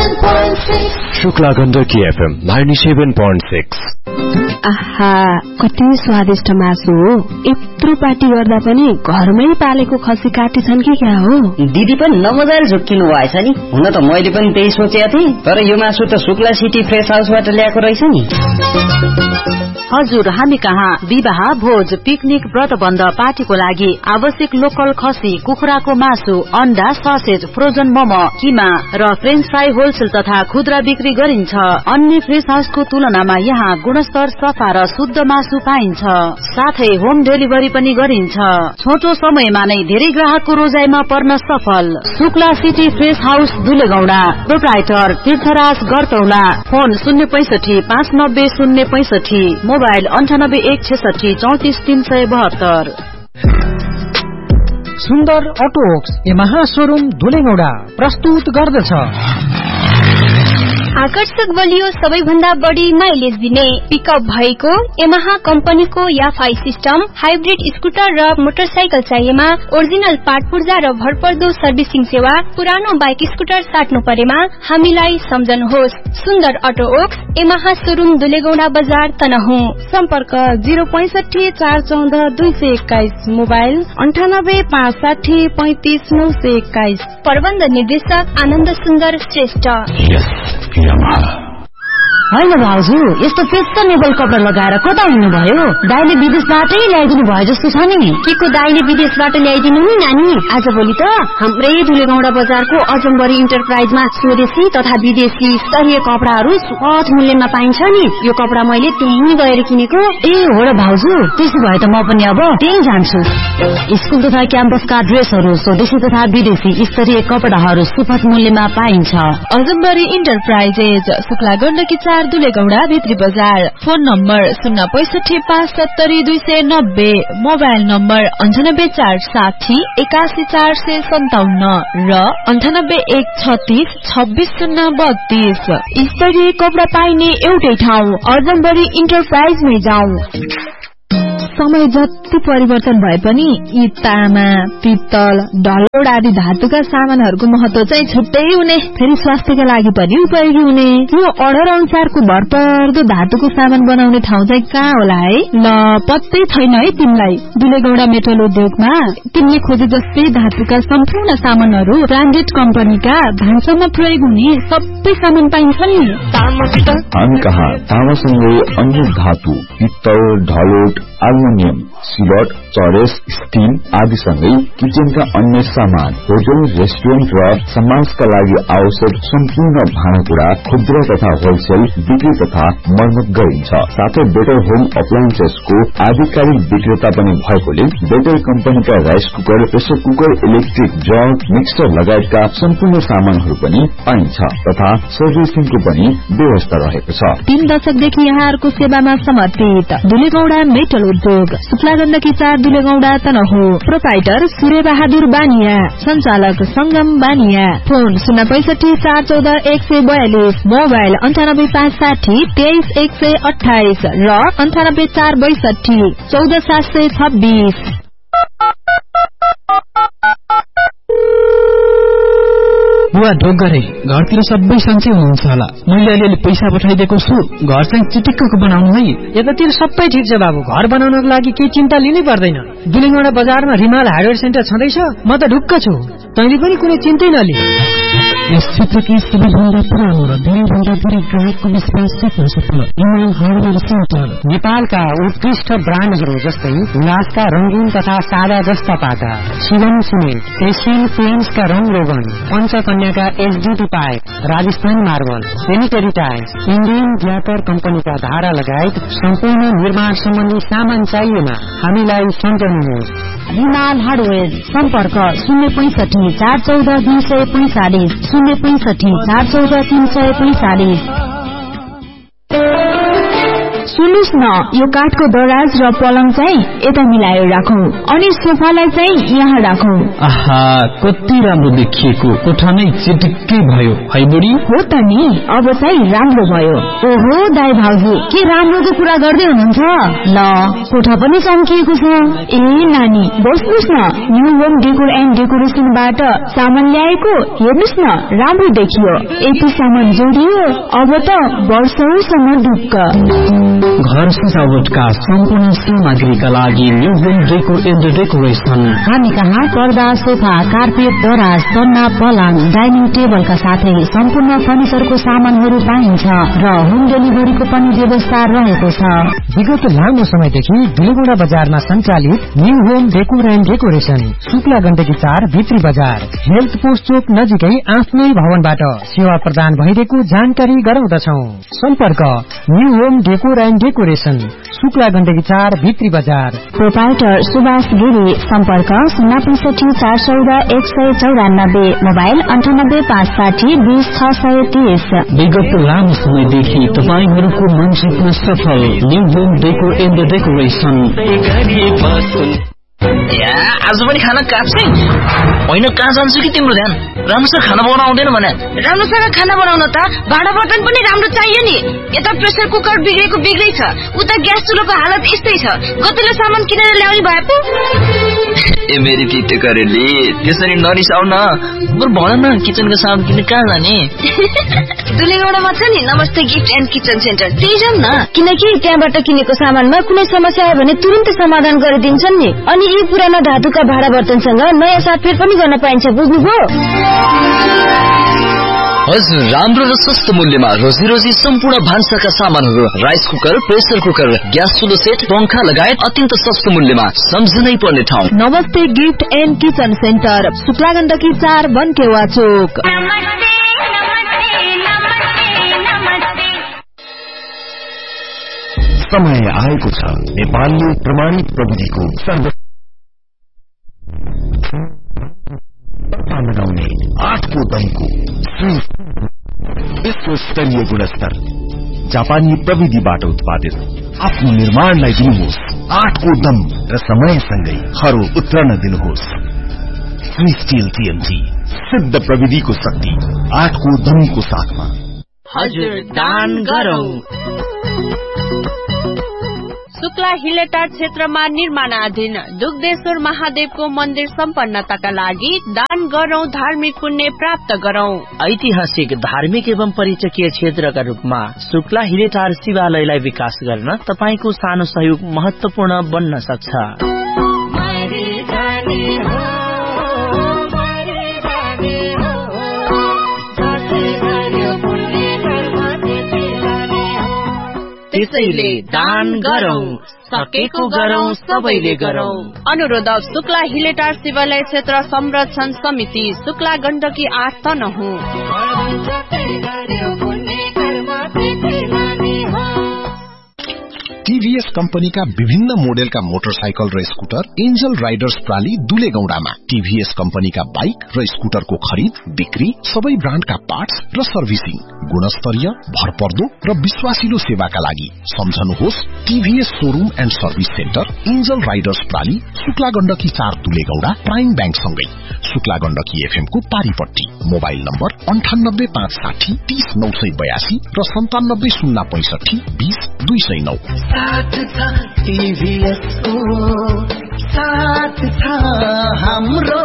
97.6 Shukla Gandaki FM 97.6। आहा, कति स्वादिष्ट मासु हो। यत्रो पार्टी गर्दा पनि घरमै पालेको खसी काटी छन् कि क्या हो? दिदी पनि नमजाले झुक्किनु भएछ नि। हुन त मैले पनि त्यही सोचेको थिएँ, तर यो मासु त शुक्ला सिटी फ्रेश हाउसबाट ल्याएको रहेछ नि। हजुर, हामी कहाँ विवाह, भोज, पिकनिक, व्रतबन्ध, पार्टीको लागि आवश्यक लोकल खसी, कुखुराको मासु, अन्डा, ससेज, फ्रोजन मोमो, किमा र फ्रेन्च फ्राई होलसेल तथा खुद्रा बिक्री गरिन्छ। अन्य फ्रेश हाउसको तुलनामा यहाँ गुणस्तर, सफा र शुद्ध मासु पाइन्छ। साथै होम डेलिभरी पनि गरिन्छ। छोटो समयमा नै धेरै ग्राहकको रोजाइमा पर्न सफल। Shukla city fresh house दुलेगौडा, proprietor तीर्थराज गरतौला। Phone 065 590 065, mobile 98 166 34 372। सुन्दर अटो वर्क्स यामाहा शोरूम दुलेगौडा प्रस्तुत गर्दछ आकर्षक बलियो सबैभन्दा बढी माइलेज दिने पिकअप भएको यामाहा कम्पनीको याफाई सिस्टम, हाइब्रिड स्कुटर र मोटरसाइकल चाहिएमा ओरिजिनल पार्ट पूर्जा र भरपर्दो सर्भिसिङ सेवा। पुरानो बाइक स्कुटर साट्नु परेमा हामीलाई सम्झनुहोस्। सुन्दर अटो वर्क्स यामाहा शोरूम दुलेगौडा बजार तनहुँ। सम्पर्क 065 414 221, मोबाइल 98 560 35 921। प्रबन्ध निर्देशक आनन्द सुन्दर श्रेष्ठ। होइन भाउजू, यस्तो फेसनेबल कपडा लगाएर कता हिँड्नुभयो? दाइले विदेशबाटै ल्याइदिनु भयो जस्तो छ नि। के को दाइले विदेशबाट ल्याइदिनु नि नानी? आजभोलि त हाम्रै दुलेगौडा बजारको अजम्बरी इन्टरप्राइजमा स्वदेशी तथा विदेशी स्तरीय कपडाहरू सुपथ मूल्यमा पाइन्छ नि। यो कपडा मैले त्यहीँ गएर किनेको। ए हो र भाउजू, त्यसो भए त म पनि अब त्यही जान्छु। स्कुल तथा क्याम्पसका ड्रेसहरू स्वदेशी तथा विदेशी स्तरीय कपडाहरू सुपथ मूल्यमा पाइन्छ। अजम्बरी इन्टरप्राइजेज, शुक्ला गण्डकी 4 दुलेगौडा भित्री बजार। फोन नम्बर 065 570 290, मोबाइल नम्बर 98 460 81 457 र 98 136 26 032। स्तरीय कपडा पाइने एउटै ठाउँ अजम्बरी इन्टरप्राइजमै जाउँ। समय जति परिवर्तन भए पनि यी तामा, पित्तल, ढलोड आदि धातुका सामानहरूको महत्व चाहिँ छुट्टै हुने, फेरि स्वास्थ्यका लागि पनि उपयोगी हुने। यो अर्डर अनुसारको भरपर्दो धातुको सामान बनाउने ठाउँ चाहिँ कहाँ होला है? ल, पत्तै छैन है तिमीलाई। दुलेगौडा मेटल उद्योगमा तिमीले खोजे जस्तै धातुका सम्पूर्ण सामानहरू ब्रान्डेड कम्पनीका भान्सामा प्रयोग हुने सबै सामान पाइन्छ नि। हामी कहाँ तामासँगै अन्य धातु, पित्तल, ढलोट, एल्युमिनियम, सिलट, चरेस, स्टील आदिसँगै किचनका अन्य सामान, होटल, रेस्टुरेन्ट र समाजका लागि आवश्यक सम्पूर्ण भाँडाकुँडा खुद्रा तथा होलसेल बिक्री तथा मर्मत गरिन्छ। साथै बेटर होम अप्लायन्सेसको आधिकारिक विक्रेता पनि भएकोले बेटर कम्पनीका rice cooker, pressure cooker, electric jug, mixer लगायतका सम्पूर्ण सामानहरू पनि पाइन्छ तथा सर्भिसिङको पनि व्यवस्था रहेको छ। 3 दशकदेखि यहाँहरूको सेवामा समर्पित दुलेगौडा मेटल उद्योग, शुक्ला गण्डकी 4 दुलेगौडा तनहुँ। प्रोप्राइटर सूर्य बहादुर बानिया, सञ्चालक संगम बानिया। फोन 065 414 142, मोबाइल 98 560 23 128 र 98 462 14 726। बुवा ढोक गरे, घरतिर सबै सन्चै हुनुहुन्छ होला। मैले अलिअलि पैसा पठाइदिएको छु, घर चाहिँ चिटिक्कको बनाउनु है। यतातिर सबै ठिक छ बाबु, घर बनाउनको लागि केही चिन्ता लिनै पर्दैन। दुलेगौडा बजारमा रिमाल हार्डवेयर सेन्टर छँदैछ, म त ढुक्क छु। तैँले पनि कुनै चिन्तै नलि। यस क्षेत्रकी सबैभन्दा पुरानो र धेरैभन्दा धेरै ग्राहकको विश्वास जित्न सफल रिमाल हार्डवेयर सेन्टर। नेपालका उत्कृष्ट ब्रान्डहरू जस्तै हुलासका रंगीन तथा सादा जस्ता पाका, शिवम सिमेन्ट, एसियन पेन्ट्सका रंग रोगन, पञ्चकन्याका HDT pipe, Rajasthan marble, sanitary tiles, Indian ग्ल्याटर कम्पनीका धारा लगायत सम्पूर्ण निर्माण सम्बन्धी सामान चाहिएमा हामीलाई सम्झनुहोस्। रिमाल हार्डवेयर, सम्पर्क 065 414 245, 065 414 345। सुन्नुस् न, यो काठको दराज र पलङ चाहिँ यता मिलाएर राखौं अनि सोफालाई चाहिँ यहाँ राखौं। आहा, कति राम्रो देखिएको, कोठा नै चिटिक्कै भयो है बुढी। हो त नि, अब चाहिँ राम्रो भयो। ओहो दाइ भाउजू, के राम्रोको कुरा गर्दै हुनुहुन्छ? ल, कोठा पनि चम्किएको छ। ए नानी, बस्नुस् न, न्यू होम डेकोर एन्ड डेकोरेसनबाट सामान ल्याएको, हेर्नुस् न, राम्रो देखियो। यति सामान जोडियो, अब त वर्षौसम्म ढुक्क। घर सजावटका सम्पूर्ण सामग्रीका लागि new home decor and decoration. हामी कहाँ पर्दा, सोफा, कार्पेट, दराज, सन्ना, पलङ, डाइनिङ टेबलका साथै सम्पूर्ण फर्निचरको सामानहरू पाइन्छ र होम डेलिभरीको पनि व्यवस्था रहेको छ। विगत लामो समयदेखि दुलेगौडा बजारमा सञ्चालित new home decor and decoration, Shukla Gandaki 4 भित्री बजार, हेल्थ पोस्ट चोक नजिकै आफ्नै भवनबाट सेवा प्रदान भइरहेको जानकारी गराउँदछौ। सम्पर्क new home decor and decoration, Shukla Gandaki 4 भित्री बजार। प्रोपाइटर सुभाष गिरी। सम्पर्क 06514-194, मोबाइल 9856020630। विगत लामो समयदेखि तपाईहरूको मन जित्न सफल new home decor and decoration. आज पनि खाना काट्छै होइन, कहाँ जान्छु कि तिम्रो ध्यान? राम्रोसँग खाना बनाउन आउँदैन भने? राम्रोसँग खाना बनाउन त भाँडा बर्तन पनि राम्रो चाहियो नि। यता प्रेसर कुकर बिग्रै छ, उता ग्यास चुलोको हालत यस्तै छ। गतिलो सामान किनेर ल्याउने भए पो। ए मेरी तिते करेली, त्यसरी नरिसाउ न। बरु भन न, किचनको सामान किन्ने कहाँ जाने? दुलेगौडामा छ नि नमस्ते गिफ्ट एन्ड किचन सेन्टर, त्यही जाउँ न। किनकि त्यहाँबाट किनेको सामानमा कुनै समस्या आयो भने तुरुन्तै समाधान गरिदिन्छन् नि। अनि यी पुराना धातुका भाँडा बर्तनसँग नयाँ साटफेर पनि गर्न पाइन्छ, बुझ्नुभयो? हजुर, राम्रो र सस्तो मूल्यमा रोजी सम्पूर्ण भान्साका सामानहरू, rice cooker, pressure cooker, gas चुलो set, पंखा लगायत अत्यन्त सस्तो मूल्यमा। सम्झनै पर्ने ठाउँ नमस्ते gift and kitchen centre, Shukla Gandaki 4 बनकेवा चोक। समय आएको छ नेपालले प्रमाणित प्रविधिको लगाउने 8को दमको स्तरीय गुणस्तर जापानी प्रविधिबाट उत्पादित आफ्नो निर्माणलाई दिनुहोस् 8को दम र समयसँगै खरो उत्रन दिनुहोस्। फ्री स्टिल टीएमटी, सिद्ध प्रविधिको शक्ति 8को दमको साथमा। हजुर, दान गरौं। शुक्ला हिलेटार क्षेत्रमा निर्माणाधीन दुग्धेश्वर महादेवको मन्दिर सम्पन्नताका लागि दान गरौं, धार्मिक पुण्य प्राप्त गरौं। ऐतिहासिक, धार्मिक एवं पर्यटकीय क्षेत्रका रूपमा शुक्ला हिलेटार शिवालयलाई विकास गर्न तपाईको सानो सहयोग महत्वपूर्ण बन्न सक्छ। त्यसैले दान गरौं, सकेको गरौं, सबैले गरौं। अनुरोध शुक्ला हिलेटार शिवालय क्षेत्र संरक्षण समिति, शुक्ला गण्डकी 8 तनहुँ। टीभीएस कम्पनीका विभिन्न मोडेलका मोटरसाइकल र स्कुटर एन्जल राइडर्स प्राली दुलेगौडामा। टीभीएस कम्पनीका बाइक र स्कुटरको खरिद, बिक्री, सबै ब्रान्डका पार्ट्स र सर्भिसिङ, गुणस्तरीय, भरपर्दो र विश्वासिलो सेवाका लागि सम्झनुहोस् TVS showroom and service centre, angel Riders प्राली, Shukla Gandaki 4 दुलेगौडा, prime bank सँगै शुक्ला गण्डकी एफएम को पारीपट्टी। मोबाइल नम्बर 9856 30982 र 97065 20209। साथ था टीभीएस को, साथ था हाम्रो,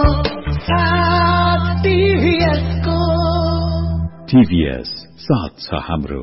साथ टीभीएस को। टीभीएस साथ छ हाम्रो।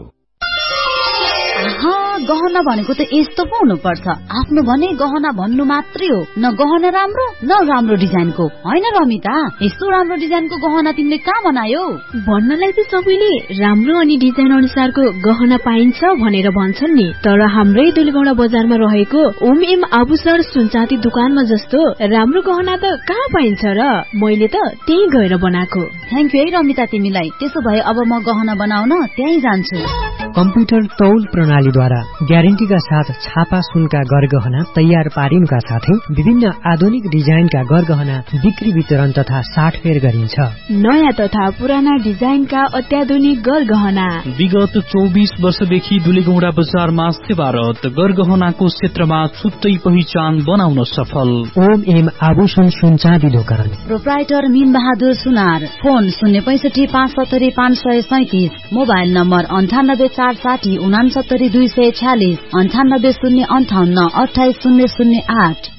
गहना भनेको त यस्तो पो हुनुपर्छ। आफ्नो भने गहना भन्नु मात्रै हो, न गहना राम्रो न राम्रो डिजाइनको। होइन रमिता, यस्तो राम्रो डिजाइनको गहना तिमीले कहाँ बनायो? भन्नलाई त सबैले राम्रो अनि डिजाइन अनुसारको गहना पाइन्छ भनेर भन्छन् नि, तर हाम्रै दुलेगौडा बजारमा रहेको ओम एम आभूषण सुनचाँदी दुकानमा जस्तो राम्रो गहना त कहाँ पाइन्छ र? मैले त त्यही गएर बनाएको। थ्याङ्क यू है रमिता तिमीलाई। त्यसो भए अब म गहना बनाउन त्यही जान्छु। कम्प्युटर तौल प्रणालीद्वारा ग्यारेन्टीका साथ छापा सुनका गरगहना तयार पारिनुका साथै विभिन्न आधुनिक डिजाइनका गरगहना बिक्री वितरण तथा साटफेर गरिन्छ। नयाँ तथा पुराना डिजाइनका अत्याधुनिक गरगहना विगत 24 वर्षदेखि दुलेगौंडा बजारमा सेवारत, गरगहनाको क्षेत्रमा छुट्टै पहिचान बनाउन सफल। ओम एम आभूषण सुन चाँदी दोकान, प्रोप्राइटर मीन बहादुर सुनार, phone 065 570 537, mobile number 98 460 69 246, 98 058 28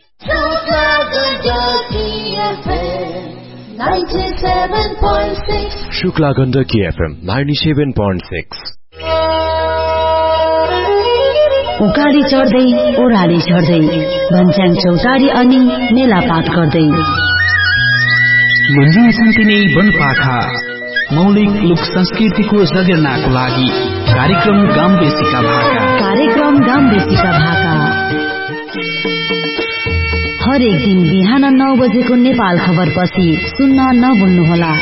008। Shukla Gandaki FM 97.6। उकाली चढ्दै ओह्राली चढ्दै भन्छ्याङ चौतारी अनि मेलापात गर्दै गुन्जिन सन्तिने वनपाखा मौलिक लोक संस्कृतिको जगेर्नाको लागि कार्यक्रम गामबेसीका भाका हरेक दिन बिहान 9 बजेको नेपाल खबर पछि सुन्न नभुल्नुहोला।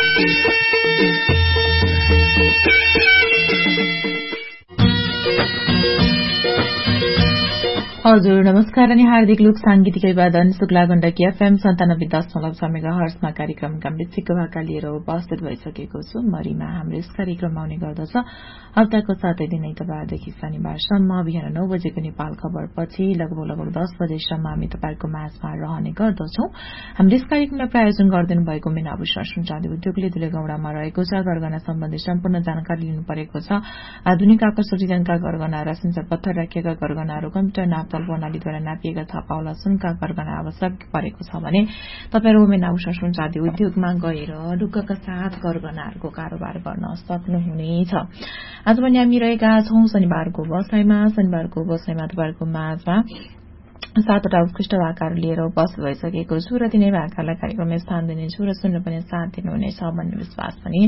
हजुर नमस्कार अनि हार्दिक लोक सांगीतिक अभिवादन। शुक्ला गण्डकी FM 97.6 मेगाहर्ट्जमा कार्यक्रम गाम्बेसीको भाका लिएर उपस्थित भइसकेको छु। मरिमा हाम्रो यस कार्यक्रममा आउने गर्दछ हप्ताको 7 दिन आइतबारदेखि शनिबारसम्म बिहान 9 बजेको नेपाल खबर पछि लगभग 10 बजेसम्म हामी तपाईको माझमा रहने गर्दछौं। हाम्रो यस कार्यक्रमलाई प्रायोजन गरिदिनु भएको मीना आभूषण सुन चाँदी उद्योगले दुलेगौंडामा रहेको छ। गरगहना सम्बन्धी सम्पूर्ण जानकारी लिनु परेको छ। आधुनिक आकर्षक डिजाइनका गरगहना र सिन्चर पत्थर राखिएका गरगहनाहरू कम्प्युटर नापतोल प्रणालीद्वारा नापिएका छापावाला सुनका गरगहना आवश्यक परेको छ भने तपाईहरु मीना आभूषण सुन चाँदी उद्योगमा गएर ढुक्कका साथ गरगहनाहरूको कारोबार गर्न सक्नुहुनेछ। आज पनि हामी रहेका छौं शनिबारको बसाइमा तपाईहरुको माझमा 7वटा उत्कृष्ट भाकाहरू लिएर उपस्थित भइसकेको छु र तिनै भाकालाई कार्यक्रममा स्थान दिनेछु र सुन्न पनि साथ दिनुहुनेछ भन्ने विश्वास पनि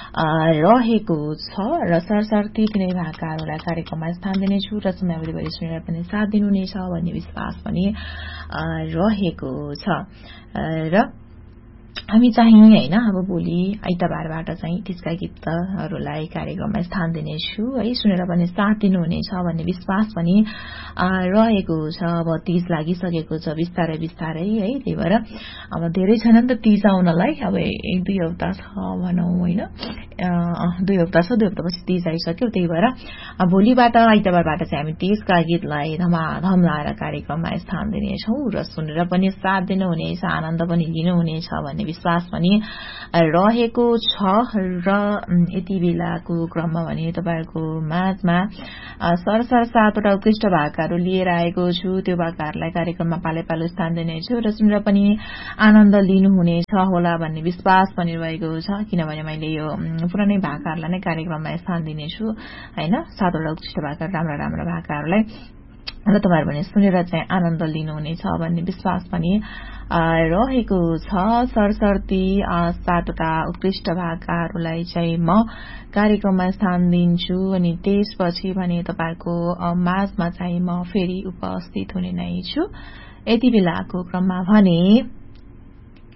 रहेको छ र सरसर्ती तिनै भाकाहरूलाई कार्यक्रममा स्थान दिनेछु र समयावधिभरि सुनेर पनि साथ दिनुहुनेछ भन्ने विश्वास पनि रहेको छ। र हामी चाहिँ हैन अब भोलि आइतबारबाट चाहिँ तीजका गीतहरूलाई कार्यक्रममा स्थान दिनेछु है, सुनेर पनि साथ दिनुहुनेछ भन्ने विश्वास पनि रहेको छ। अब तीज लागिसकेको छ बिस्तारै है, त्यही भएर अब धेरै छैन नि त तीज आउनलाई, अब 1-2 हप्ता छ भनौं हैन, 2 हप्ता छ, 2 हप्तापछि तीज आइसक्यो। त्यही भएर भोलिबाट आइतबारबाट चाहिँ हामी तीजका गीतलाई धमाधम लाएर कार्यक्रममा स्थान दिनेछौं र सुनेर पनि साथ दिनुहुनेछ, आनन्द पनि लिनुहुनेछ भन्ने विश्वास पनि रहेको छ। र यति बेलाको क्रममा भने तपाईहरुको माझमा सरसर 7वटा उत्कृष्ट भाकाहरू लिएर आएको छु। त्यो भाकाहरूलाई कार्यक्रममा पालो स्थान दिनेछु र सुनेर पनि आनन्द लिनुहुनेछ होला भन्ने विश्वास पनि रहेको छ, किनभने मैले यो पुरानै भाकाहरूलाई नै कार्यक्रममा स्थान दिनेछु हैन, 7वटा उत्कृष्ट भाका राम्रो भाकाहरूलाई र तपाईहरु पनि सुनेर चाहिँ आनन्द लिनुहुनेछ भन्ने विश्वास पनि रहेको छ। सरसर्ती 7वटा उत्कृष्ट भाकाहरूलाई चाहिँ म कार्यक्रममा स्थान दिन्छु अनि त्यसपछि भने तपाईहरुको माझमा चाहिँ म फेरि उपस्थित हुने नै छु। यति बेलाको क्रममा भने